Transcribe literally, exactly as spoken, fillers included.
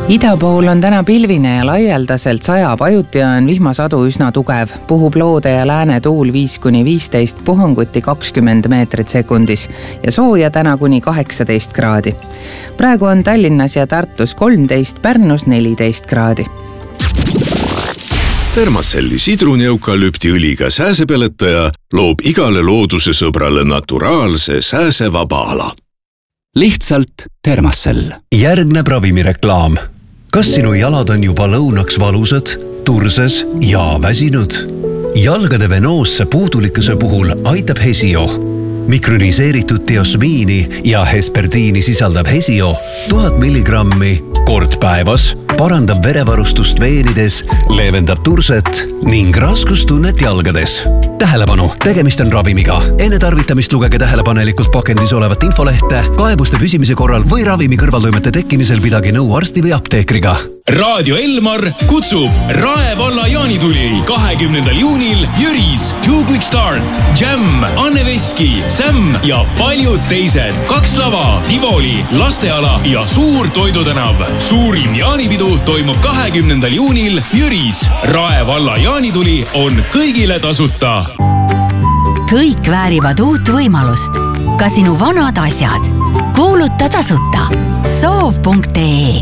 Ida pool on täna pilvine ja laialdaselt sajab, ajuti on vihmasadu üsna tugev. Puhub loode ja lääne tuul viis kuni viisteist, puhunguti kakskümmend meetrit sekundis ja sooja täna kuni kaheksateist kraadi. Praegu on Tallinnas ja Tartus kolmteist, Pärnus neliteist kraadi. Thermacelli sidruneukalüpti õliga sääsepeletaja loob igale looduse sõbrale naturaalse sääsevaba ala. Lihtsalt Thermacell. Järgneb ravimireklaam. Kas sinu jalad on juba lõunaks valusad, turses ja väsinud? Jalgade venoosse puudulikkuse puhul aitab Hesio. Mikroniseeritud diosmiini ja hesperdiini sisaldab Hesio tuhat milligrammi kord päevas, parandab verevarustust veenides, leevendab turset ning raskustunnet jalgades. Tähelepanu, tegemist on ravimiga. Enne tarvitamist lugege tähelepanelikult pakendis olevat infolehte, kaebuste püsimise korral või ravimi kõrvaltoimete tekkimisel pidage nõu arsti või apteekriga. Raadio Elmar kutsub Rae valla jaanituli kahekümnendal juunil Jüris, Two Quick Start, Jam, Anne Veski, Sam ja paljud teised. Kaks lava, Tivoli, lasteala ja suur toidutänav. Suurim jaanipidu toimub kahekümnendal juunil Jüris. Rae valla jaanituli on kõigile tasuta. Kõik väärivad uut võimalust. Ka sinu vanad asjad. Kuuluta tasuta. soov punkt ee